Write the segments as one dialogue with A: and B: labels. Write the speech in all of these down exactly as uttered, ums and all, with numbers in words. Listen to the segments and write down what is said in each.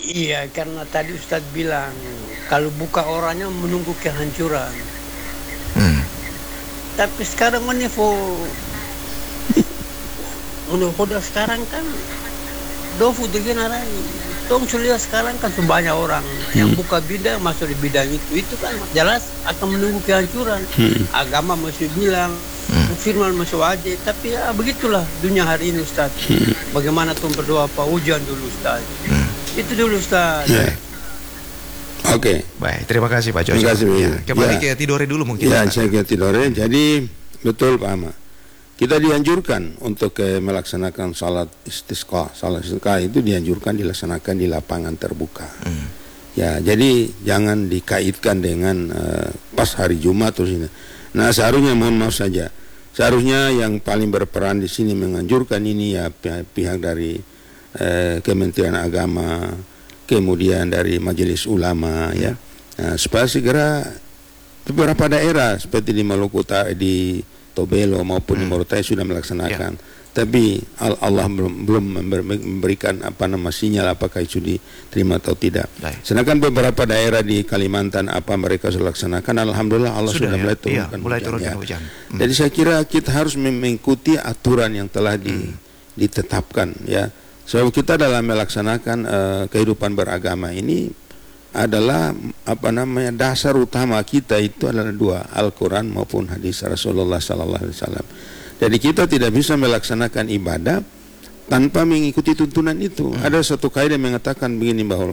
A: Iya, karena tadi Ustadz bilang kalau buka orangnya menunggu kehancuran.
B: Hmm.
A: Tapi sekarang menifo menunggu sekarang kan dofu digenarai. Tong sulia sekarang kan sebanyak orang hmm. yang buka bidang masuk di bidang itu, itu kan jelas akan menunggu kehancuran. Hmm. Agama masih bilang, hmm. firman masih wajib, tapi ya begitulah dunia hari ini Ustaz. Hmm. Bagaimana tuh berdoa apa hujan dulu Ustaz. Hmm. Itu dulu Ustaz.
C: Yeah. Oke. Okay.
B: Baik, terima kasih Pak Jojo.
C: Terima kasih.
B: Ya, kembali
C: ya.
B: ke Tidore dulu mungkin.
C: Ya, saya ke Tidore. Jadi betul Pak Ahmad. Kita dianjurkan untuk eh, melaksanakan salat istisqa. Salat istisqa itu dianjurkan dilaksanakan di lapangan terbuka. Hmm. Ya, jadi jangan dikaitkan dengan uh, pas hari Jumat terus ini. Nah, seharusnya mohon maaf saja. Seharusnya yang paling berperan di sini menganjurkan ini ya pihak, pihak dari uh, Kementerian Agama, kemudian dari Majelis Ulama, hmm. ya. Nah, supaya segera beberapa daerah seperti di Maluku di Tobelo maupun hmm. di Morotai sudah melaksanakan, ya. Tapi Allah belum belum memberikan apa nama sinyal apakah itu diterima atau tidak. Baik. Sedangkan beberapa daerah di Kalimantan apa mereka sudah laksanakan, alhamdulillah Allah sudah, sudah mulai
B: ya?
C: turunkan
B: iya, mulai
C: hujan.
B: turunkan
C: Ya.
B: hujan. Hmm.
C: Jadi saya kira kita harus mengikuti aturan yang telah di, hmm. ditetapkan, ya. Sebab kita dalam melaksanakan uh, kehidupan beragama ini adalah apa namanya dasar utama kita itu adalah dua, Al-Quran maupun hadis Rasulullah Sallallahu Alaihi Wasallam. Jadi kita tidak bisa melaksanakan ibadah tanpa mengikuti tuntunan itu. Hmm. Ada satu kaidah yang mengatakan begini bahwa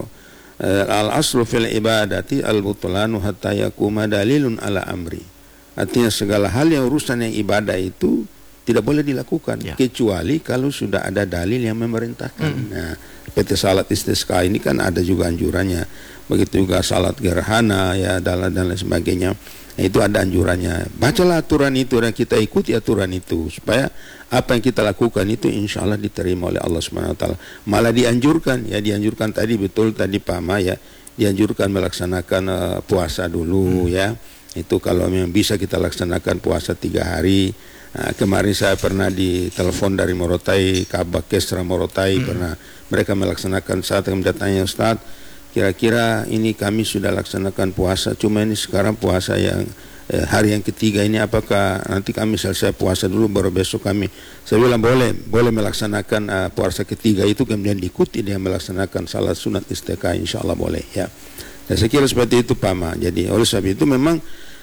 C: al-aslu fil ibadati al-butlanu hatta yakuma dalilun ala amri. Artinya segala hal yang urusan yang ibadah itu tidak boleh dilakukan, ya. Kecuali kalau sudah ada dalil yang memerintahkan. Hmm. Nah, seperti salat istisqa ini kan ada juga anjurannya. Begitu juga salat gerhana ya dan dan lain sebagainya. Nah, itu ada anjurannya. Bacalah aturan itu dan kita ikuti aturan itu supaya apa yang kita lakukan itu insya Allah diterima oleh Allah Subhanahu Wa Taala. Malah dianjurkan ya dianjurkan tadi betul tadi Pak Ma ya dianjurkan melaksanakan uh, puasa dulu, hmm. ya. Itu kalau memang bisa kita laksanakan puasa tiga hari. Nah, kemarin saya pernah ditelepon dari Morotai, Kabak Kesra Morotai, hmm. pernah mereka melaksanakan saat kami datangnya Ustaz, kira-kira ini kami sudah laksanakan puasa, cuma ini sekarang puasa yang eh, hari yang ketiga ini apakah nanti kami selesai puasa dulu baru besok kami. Saya bilang boleh, boleh melaksanakan uh, puasa ketiga itu kemudian diikuti dengan melaksanakan salat sunat istiqah, insya Allah boleh ya. Dan saya kira seperti itu Pak Ma. Jadi oleh sebab itu memang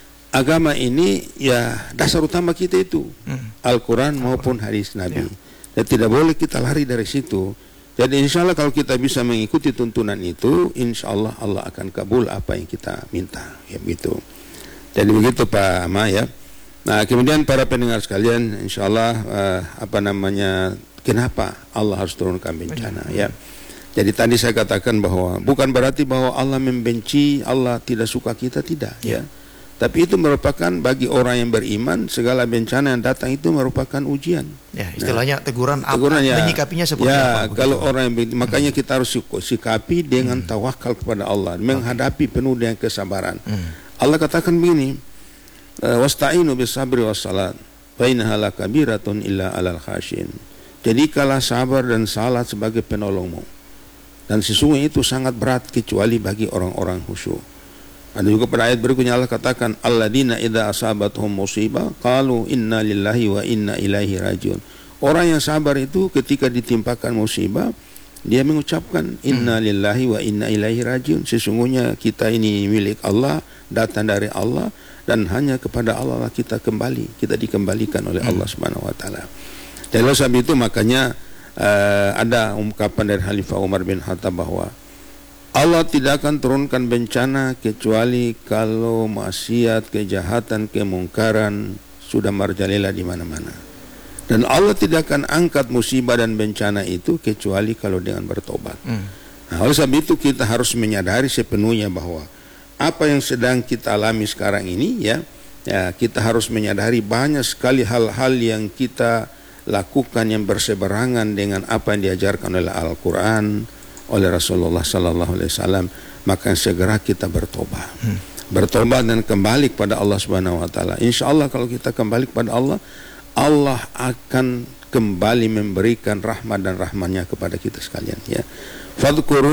C: agama ini ya dasar utama kita itu hmm. Al-Quran maupun hadis Nabi. Ya. Dan tidak boleh kita lari dari situ. Jadi insya Allah kalau kita bisa mengikuti tuntunan itu, insya Allah Allah akan kabul apa yang kita minta. Ya begitu. Jadi begitu Pak Ma ya. Nah kemudian para pendengar sekalian, insya Allah uh, apa namanya, kenapa Allah harus turunkan bencana ya. Jadi tadi saya katakan bahwa bukan berarti bahwa Allah membenci, Allah tidak suka kita, tidak ya. Tapi itu merupakan bagi orang yang beriman segala bencana yang datang itu merupakan ujian.
B: Ya, istilahnya nah, teguran apa,
C: teguran ya,
B: menyikapinya seperti
C: ya,
B: apa?
C: Kalau orang yang makanya kita harus sikapi dengan hmm. tawakal kepada Allah, menghadapi penuh dengan kesabaran. Hmm. Allah katakan begini, wasta'inu bis-sabri was-salat, fa innaha lakabiratun illa 'alal khashin. Jadikanlah sabar dan salat sebagai penolongmu. Dan sesungguhnya itu sangat berat kecuali bagi orang-orang khusyuk. Ada juga pada ayat berikutnya Allah katakan alladzina idza asabatuhum musibah qalu inna lillahi wa inna ilaihi rajiun. Orang yang sabar itu ketika ditimpakan musibah dia mengucapkan inna lillahi wa inna ilaihi rajiun. Sesungguhnya kita ini milik Allah, datang dari Allah dan hanya kepada Allah lah kita kembali, kita dikembalikan oleh Allah Subhanahu wa taala. Dan oleh sebab itu makanya uh, ada ungkapan dari Khalifah Umar bin Khattab bahwa Allah tidak akan turunkan bencana kecuali kalau maksiat, kejahatan, kemungkaran sudah merajalela di mana-mana. Dan Allah tidak akan angkat musibah dan bencana itu kecuali kalau dengan bertobat. Hmm. Nah, oleh sebab itu kita harus menyadari sepenuhnya bahwa apa yang sedang kita alami sekarang ini ya, ya kita harus menyadari banyak sekali hal-hal yang kita lakukan yang berseberangan dengan apa yang diajarkan oleh Al-Quran, oleh Rasulullah Sallallahu Alaihi Wasallam. Maka segera kita bertobat, hmm. bertobat dan kembali kepada Allah Subhanahu Wa Taala. Insya Allah kalau kita kembali kepada Allah, Allah akan kembali memberikan rahmat dan rahmannya kepada kita sekalian ya. Fadhkuru